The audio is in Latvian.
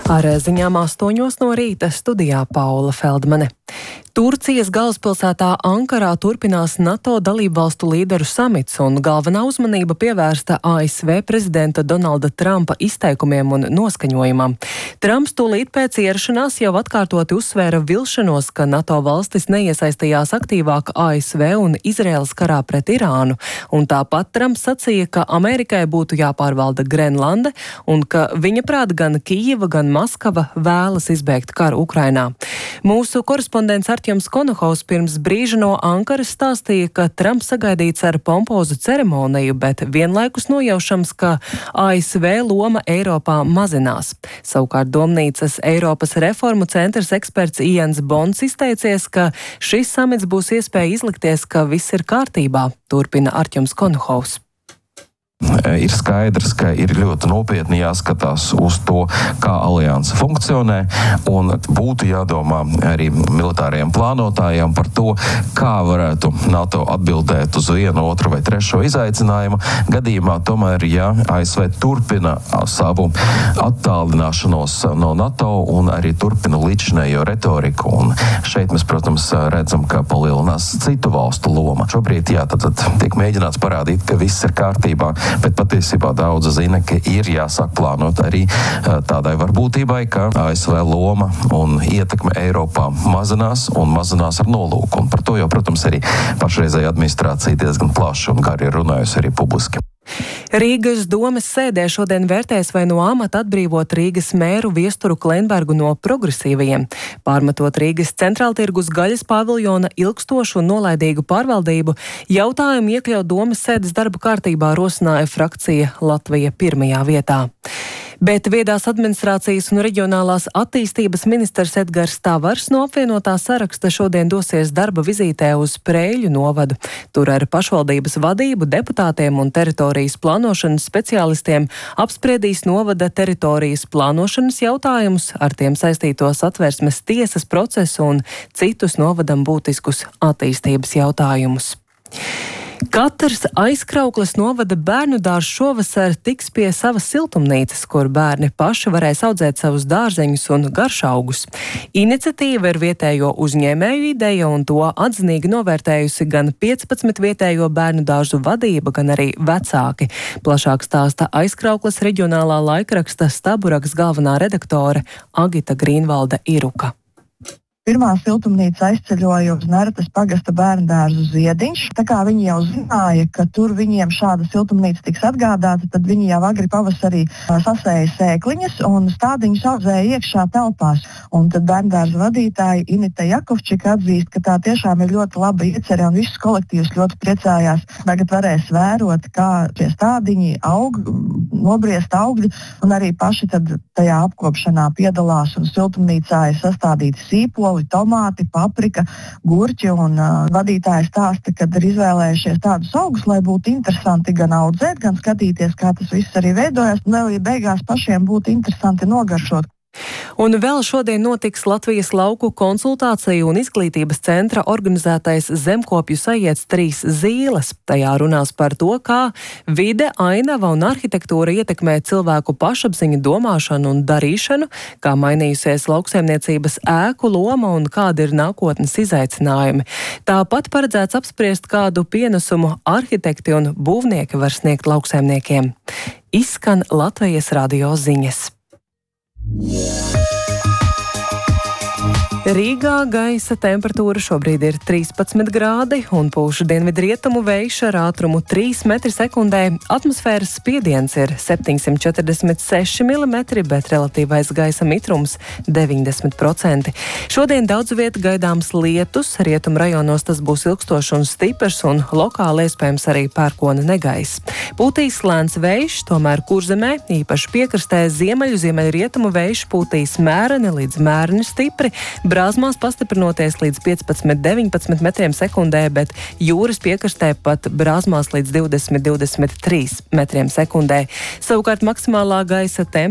Ar ziņām 8 no rīta studijā Paula Feldmane. Turcijas galvaspilsētā Ankarā turpinās NATO dalībvalstu līderu samits, un galvenā uzmanība pievērsta ASV prezidenta Donalda Trumpa izteikumiem un noskaņojumam. Trumps tūlīt pēc ierašanās jau atkārtoti uzsvēra vilšanos, ka NATO valstis neiesaistījās aktīvāk ASV un Izraēlas karā pret Irānu, un tāpat Trumps sacīja, ka Amerikai būtu jāpārvalda Grenlande, un ka viņa prāt gan Kijeva, gan Maskava vēlas izbeigt karu Ukrainā. Mūsu korespondents Artjoms Konohaus pirms brīža no Ankaras stāstīja, ka Trumps sagaidīts ar pompozu ceremoniju, bet vienlaikus nojaušams, ka ASV loma Eiropā mazinās. Savukārt Domnīcas Eiropas reformu centrs eksperts Ians Bonds izteicies, ka šis samits būs iespēja izlikties, ka viss ir kārtībā, turpina Artjoms Konohaus. Ir skaidrs, ka ir ļoti nopietni jāskatās uz to, kā alianse funkcionē, un būtu jādomā arī militāriem plānotājiem par to, kā varētu NATO atbildēt uz vienu, otru vai trešo izaicinājumu. Gadījumā tomēr, ja ASV turpina savu attālināšanos no NATO un arī turpina līdzinējo retoriku, un šeit mēs, protams, redzam, ka palielinās citu valstu loma. Šobrīd, tad tiek mēģināts parādīt, ka viss ir kārtībā, bet patiesībā daudz zina, ka ir jāsāk plānot arī tādai varbūtībai, ka ASV loma un ietekme Eiropā mazinās un mazinās ar nolūku. Un par to jau, protams, arī pašreizēja administrācija diezgan plaši un gari ir runājusi arī publiski. Rīgas domes sēdē šodien vērtēs, vai no amata atbrīvot Rīgas mēru Viesturu Klenbergu no progresīvajiem. Pārmetot Rīgas centrāltirgus gaļas paviljona ilgstošu un nolaidīgu pārvaldību, jautājumu iekļaut domes sēdes darba kārtībā rosināja frakcija Latvija pirmajā vietā. Bet viedās administrācijas un reģionālās attīstības ministrs Edgars Tavars no apvienotā saraksta šodien dosies darba vizītē uz Preiļu novadu. Tur ar pašvaldības vadību, deputātiem un teritorijas plānošanas speciālistiem apspriedīs novada teritorijas plānošanas jautājumus, ar tiem saistītos Satversmes tiesas procesu un citus novadam būtiskus attīstības jautājumus. Katrs Aizkraukles novada bērnu dārzs šovasar tiks pie savas siltumnīcas, kur bērni paši varēs audzēt savus dārzeņus un garšaugus. Iniciatīva ir vietējo uzņēmēju ideja, un to atzinīgi novērtējusi gan 15 vietējo bērnu dārzu vadība, gan arī vecāki. Plašāk stāsta Aizkraukles reģionālā laikraksta Staburaks galvenā redaktore Agita Grīnvalde Iruka. Pirmā siltumnīca aizceļoja uz Neratas pagasta bērndārzu Ziediņš. Tā kā viņi jau zināja, ka tur viņiem šāda siltumnīca tiks atgādāta, tad viņi jau agri pavasarī sasēja sēkliņas un stādiņus audzēja iekšā telpās. Un tad bērndārzu vadītāja Inita Jakovčika atzīst, ka tā tiešām ir ļoti laba iecerē un viss kolektīvs ļoti priecājās. Tagad varēs vērot, kā šie stādiņi aug, nobriest augļi, un arī paši tad tajā apkopšanā piedalās, un siltumnīcā ir sastādīti sīpoli, tomāti, paprika, gurķi, un vadītāji stāsta, ka ir izvēlējušies tādus augus, lai būtu interesanti gan audzēt, gan skatīties, kā tas viss arī veidojas, un vēl beigās pašiem būtu interesanti nogaršot. Un vēl šodien notiks Latvijas lauku konsultāciju un izglītības centra organizētais zemkopju sajiets 3 zīles. Tajā runās par to, kā vide, ainava un arhitektūra ietekmē cilvēku pašapziņu, domāšanu un darīšanu, kā mainījusies lauksaimniecības ēku loma un kādi ir nākotnes izaicinājumi. Tāpat paredzēts apspriest, kādu pienesumu arhitekti un būvnieki var sniegt lauksaimniekiem. Izskan Latvijas radio ziņas. Rīgā gaisa temperatūra šobrīd ir 13 grādi un pūš dienvidrietumu vējš ar ātrumu 3 metri sekundē. Atmosfēras spiediens ir 746 mm, bet relatīvais gaisa mitrums 90%. Šodien daudz vietu gaidāms lietus, rietumu rajonos tas būs ilgstošs un stiprs un lokāli iespējams arī pērkona negaiss. Pūtīs lēns vējš, tomēr Kurzemē, īpaši piekrastē ziemeļrietumu vējš pūtīs mēreni līdz mēreni stipri, Brāzmās pastiprinoties līdz 15–19 metriem sekundē, bet jūras piekrastē pat Brāzmās līdz 20–23 metriem sekundē. Savukārt maksimālā gaisa temperatūra